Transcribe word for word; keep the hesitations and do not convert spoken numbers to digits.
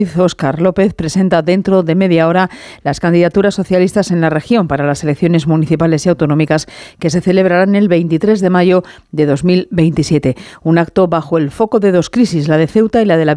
Óscar López presenta dentro de media hora las candidaturas socialistas en la región para las elecciones municipales y autonómicas que se celebrarán el veintitrés de mayo de dos mil veintisiete. Un acto bajo el foco de dos crisis, la de Ceuta y la de la